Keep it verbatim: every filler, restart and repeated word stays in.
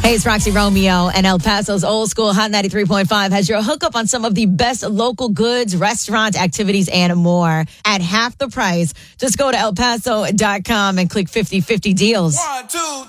Hey, it's Roxy Romeo, and El Paso's Old School Hot ninety-three point five has your hookup on some of the best local goods, restaurants, activities, and more at half the price. Just go to el paso dot com and click fifty fifty deals. One, two,